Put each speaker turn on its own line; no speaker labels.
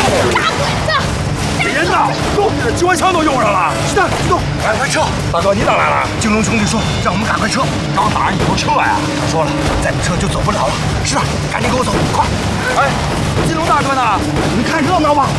打鬼子！
别闹！走，这机关枪都用上了。
是的，启动。
来，快撤！大哥，你咋来了？
京东兄弟说让我们赶快撤，
刚打完以后撤呀。
他说了，再不撤就走不了了。是的，赶紧跟我走，快！
哎，金龙大哥呢？
你们看热闹吧。